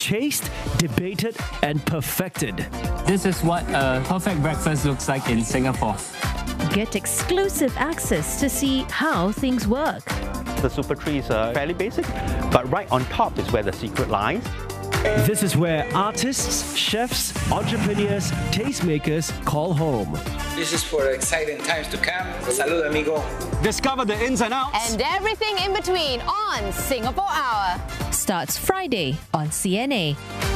chased, debated, and perfected. This is what a perfect breakfast looks like in Singapore. Get exclusive access to see how things work. The super trees are fairly basic, but right on top is where the secret lies. This is where artists, chefs, entrepreneurs, tastemakers call home. This is for exciting times to come. Salud, amigo. Discover the ins and outs. And everything in between on Singapore Hour. Starts Friday on CNA.